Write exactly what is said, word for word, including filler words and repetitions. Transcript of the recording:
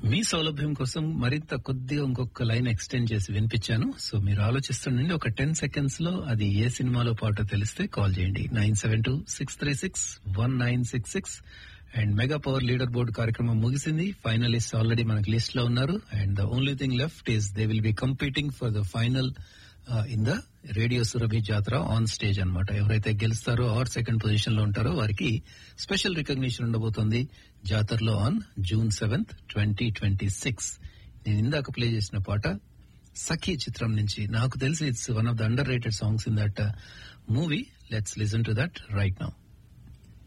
మీ సౌలభ్యం కోసం మరింత కొద్దిగా ఇంకొక లైన్ ఎక్స్టెండ్ చేసి వినిపించాను. సో మీరు ఆలోచిస్తుండండి. ఒక టెన్ సెకండ్స్ లో అది ఏ సినిమాలో పాటో తెలిస్తే కాల్ చేయండి. Nine seven two six three six one nine six six and mega power leader board కార్యక్రమం ముగిసింది. ఫైనలిస్ట్ ఆల్రెడీ మనకి లిస్ట్ లో ఉన్నారు. And the only thing left is they will be competing for the final in the radio Surabhi జాతర on stage అన్నమాట. ఎవరైతే గెలుస్తారో are second position లో ఉంటారో వారికి స్పెషల్ రికగ్నిషన్ ఉండబోతోంది జాతరలో on June seventh twenty twenty six. నేను ఇందాక ప్లే చేసిన పాట సఖీ చిత్రం నుంచి. నాకు తెలిసి it's one of the under rated songs in that movie. Let's listen to that right now.